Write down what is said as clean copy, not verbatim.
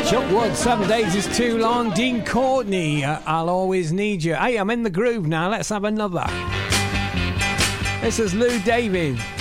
Chuck Wood, 7 days is too long. Dean Courtney, I'll always need you. Hey, I'm in the groove now. Let's have another. This is Lou David.